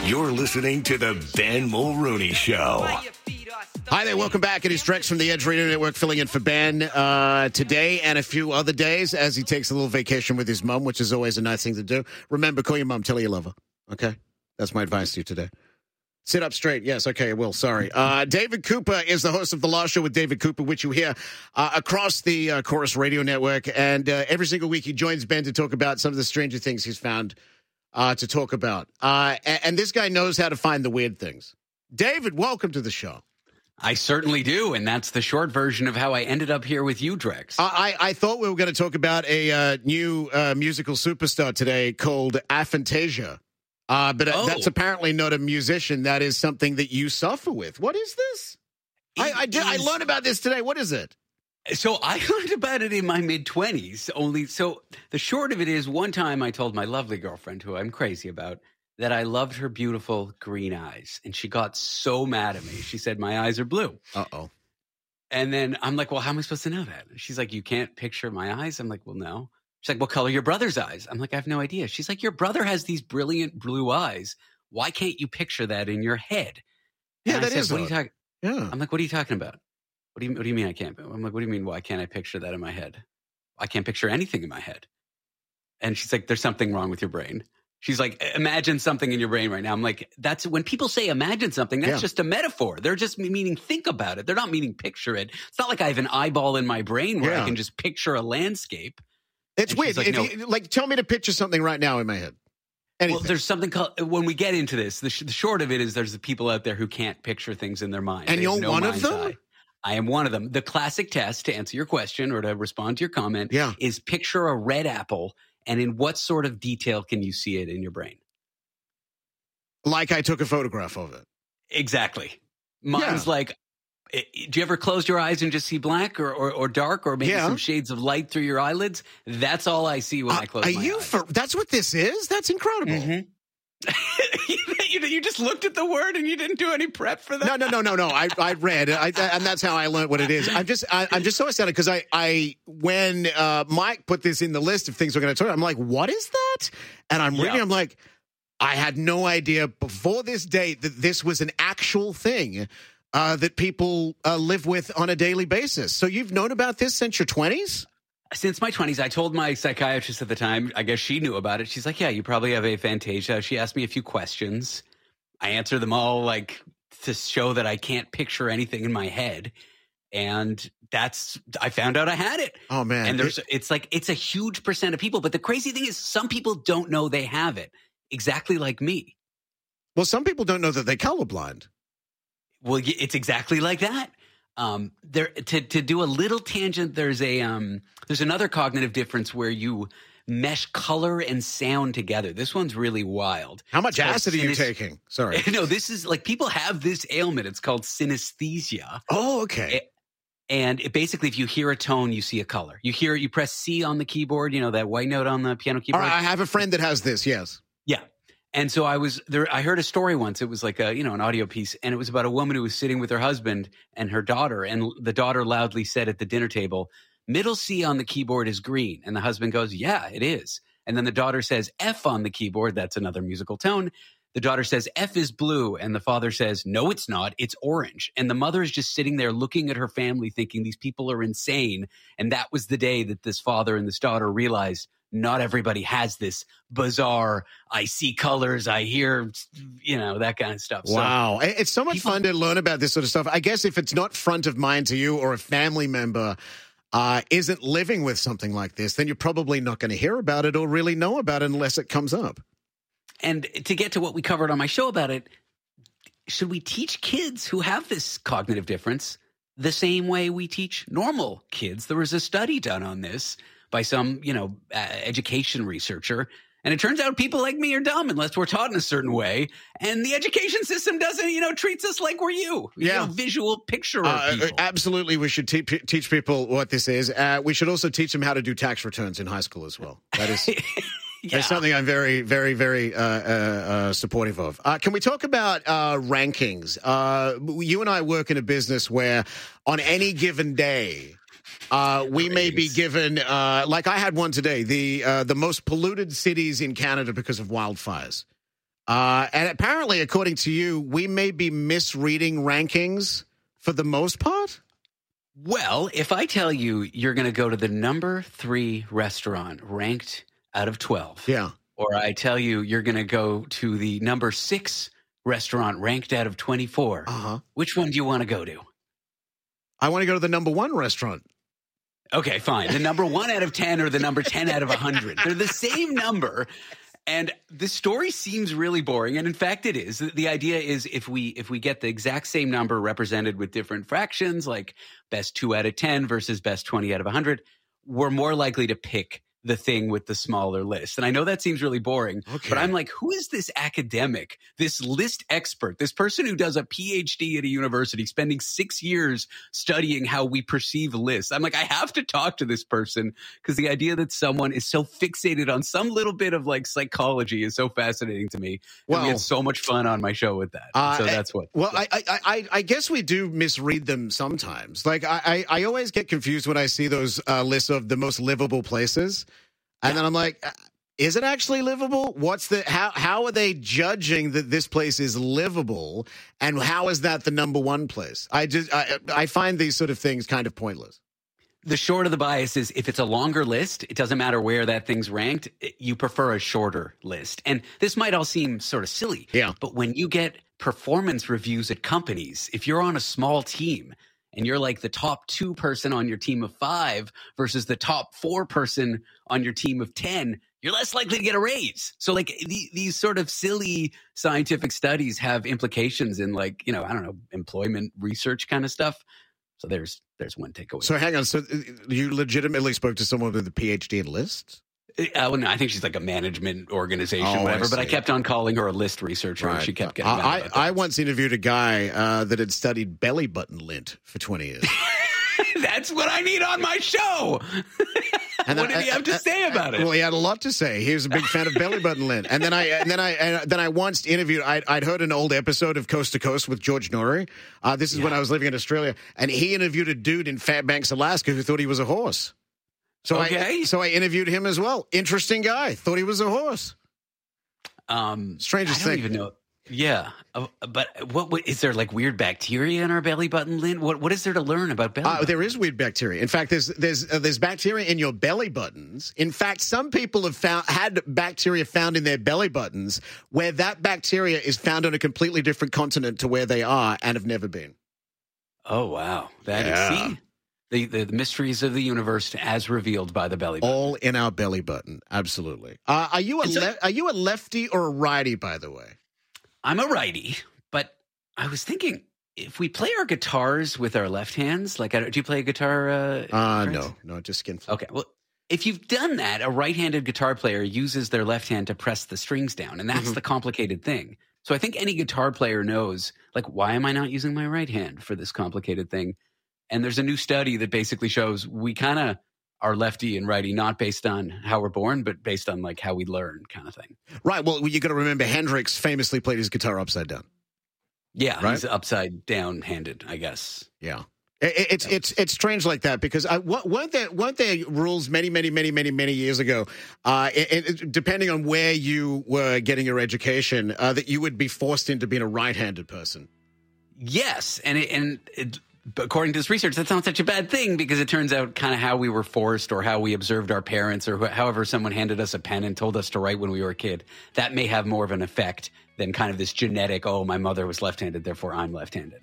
You're listening to the Ben Mulrooney Show. Hi there, welcome back. It is Drex from the Edge Radio Network filling in for Ben today and a few other days as he takes a little vacation with his mum, which is always a nice thing to do. Remember, call your mum, tell her you love her, okay? That's my advice to you today. Sit up straight. Yes, okay, I will. Sorry. David Cooper is the host of The Law Show with David Cooper, which you hear across the Chorus Radio Network. And every single week he joins Ben to talk about some of the stranger things he's found to talk about. And this guy knows how to find the weird things. David, welcome to the show. I certainly do, and that's the short version of how I ended up here with you, Drex. I thought we were going to talk about a new musical superstar today called Aphantasia, but that's apparently not a musician. That is something that you suffer with. What is this? I learned about this today. What is it? So I learned about it in my mid-20s. So the short of it is, one time I told my lovely girlfriend, who I'm crazy about, that I loved her beautiful green eyes. And she got so mad at me. She said, my eyes are blue. Uh-oh. And then I'm like, well, how am I supposed to know that? She's like, you can't picture my eyes? I'm like, well, no. She's like, what color are your brother's eyes? I'm like, I have no idea. She's like, your brother has these brilliant blue eyes. Why can't you picture that in your head? Yeah, and that is. What are you talking? Yeah. I'm like, what are you talking about? What do you mean I can't? I'm like, what do you mean, why can't I picture that in my head? I can't picture anything in my head. And she's like, there's something wrong with your brain. She's like, imagine something in your brain right now. I'm like, that's when people say imagine something, that's just a metaphor. They're just meaning think about it. They're not meaning picture it. It's not like I have an eyeball in my brain where I can just picture a landscape. It's and weird. Like, Tell me to picture something right now in my head. Anything. Well, there's something called, when we get into this, the short of it is there's the people out there who can't picture things in their mind. And you're one of them? I am one of them. The classic test, to answer your question or to respond to your comment, is picture a red apple, and in what sort of detail can you see it in your brain? Like I took a photograph of it. Exactly. Mine's like, do you ever close your eyes and just see black or dark or maybe some shades of light through your eylids? That's all I see when I close my eyes. That's what this is? That's incredible. Mm-hmm. You just looked at the word and you didn't do any prep for that? No. I read it, and that's how I learned what it is. I'm just so excited because when Mike put this in the list of things we're going to talk about, I'm like, what is that? And I'm reading, I'm like, I had no idea before this date that this was an actual thing that people live with on a daily basis. So you've known about this since your 20s? Since my 20s. I told my psychiatrist at the time, I guess she knew about it. She's like, yeah, you probably have aphantasia. She asked me a few questions. I answered them all like to show that I can't picture anything in my head. And I found out I had it. Oh, man. And it's a huge percent of people. But the crazy thing is some people don't know they have it. Exactly like me. Well, some people don't know that they're colorblind. Well, it's exactly like that. To do a little tangent, there's another cognitive difference where you mesh color and sound together. This one's really wild. How much acid are you taking? Sorry. No, this is like people have this ailment. It's called synesthesia. Oh, okay. And basically, if you hear a tone, you see a color. You press C on the keyboard, that white note on the piano keyboard. I have a friend that has this, yes. Yeah. And so I heard a story once. It was like an audio piece, and it was about a woman who was sitting with her husband and her daughter, and the daughter loudly said at the dinner table, middle C on the keyboard is green. And the husband goes, yeah, it is. And then the daughter says F on the keyboard. That's another musical tone. The daughter says F is blue. And the father says, no, it's not. It's orange. And the mother is just sitting there looking at her family thinking these people are insane. And that was the day that this father and this daughter realized not everybody has this bizarre, I see colors, I hear, that kind of stuff. Wow. So it's so much fun to learn about this sort of stuff. I guess if it's not front of mind to you or a family member isn't living with something like this, then you're probably not going to hear about it or really know about it unless it comes up. And to get to what we covered on my show about it, should we teach kids who have this cognitive difference the same way we teach normal kids? There was a study done on this by some, education researcher. And it turns out people like me are dumb unless we're taught in a certain way. And the education system doesn't, treats us like we're visual picture people. Absolutely. We should teach people what this is. We should also teach them how to do tax returns in high school as well. That is that's something I'm very, very, very supportive of. Can we talk about rankings? You and I work in a business where on any given day, we may be given, like I had one today, the most polluted cities in Canada because of wildfires. And apparently, according to you, we may be misreading rankings for the most part? Well, if I tell you you're going to go to the number 3 restaurant ranked out of 12, Yeah. or I tell you you're going to go to the number 6 restaurant ranked out of 24, which one do you want to go to? I want to go to the number 1 restaurant. Okay, fine. The number 1 out of 10 or the number 10 out of 100. They're the same number. And the story seems really boring. And in fact, it is. The idea is if we get the exact same number represented with different fractions, like best 2 out of 10 versus best 20 out of 100, we're more likely to pick the thing with the smaller list. And I know that seems really boring, but I'm like, who is this academic, this list expert, this person who does a PhD at a university, spending 6 years studying how we perceive lists? I'm like, I have to talk to this person because the idea that someone is so fixated on some little bit of like psychology is so fascinating to me. Well, we had so much fun on my show with that. So that's what. Well, I guess we do misread them sometimes. Like I always get confused when I see those lists of the most livable places. And then I'm like, is it actually livable? How are they judging that this place is livable? And how is that the number 1 place? I find these sort of things kind of pointless. The short of the bias is if it's a longer list, it doesn't matter where that thing's ranked. You prefer a shorter list. And this might all seem sort of silly. Yeah. But when you get performance reviews at companies, if you're on a small team and you're like the top 2 person on your team of 5 versus the top 4 person on your team of 10, you're less likely to get a raise. So like these sort of silly scientific studies have implications in like, I don't know, employment research kind of stuff. So there's one takeaway. So hang on. So you legitimately spoke to someone with a PhD in lists? Well, no, I think she's like a management organization, whatever. But I kept on calling her a list researcher, and she kept getting mad about that. I once interviewed a guy that had studied belly button lint for 20 years. That's what I need on my show. And what did he have to say about it? Well, he had a lot to say. He was a big fan of belly button lint. And then I once interviewed. I'd heard an old episode of Coast to Coast with George Norrie. This is when I was living in Australia, and he interviewed a dude in Fairbanks, Alaska, who thought he was a horse. So I interviewed him as well. Interesting guy. Thought he was a horse. Strangest thing. I don't even know. Yeah, but what is there like weird bacteria in our belly button, Lynn? What is there to learn about belly button? There is weird bacteria. In fact, there's bacteria in your belly buttons. In fact, some people have had bacteria found in their belly buttons where that bacteria is found on a completely different continent to where they are and have never been. Oh wow, see. The mysteries of the universe as revealed by the belly button. All in our belly button. Absolutely. Are you a lefty or a righty, by the way? I'm a righty, but I was thinking if we play our guitars with our left hands, like, do you play a guitar? No, just skin flip. Okay, well, if you've done that, a right-handed guitar player uses their left hand to press the strings down, and that's the complicated thing. So I think any guitar player knows, like, why am I not using my right hand for this complicated thing? And there's a new study that basically shows we kind of are lefty and righty, not based on how we're born, but based on like how we learn kind of thing. Right. Well, you got to remember Hendrix famously played his guitar upside down. Yeah. Right? He's upside down handed, I guess. Yeah. It's strange like that because weren't there rules many years ago, depending on where you were getting your education, that you would be forced into being a right-handed person? Yes. But according to this research, that's not such a bad thing because it turns out kind of how we were forced or how we observed our parents or however someone handed us a pen and told us to write when we were a kid. That may have more of an effect than kind of this genetic, my mother was left-handed, therefore I'm left-handed.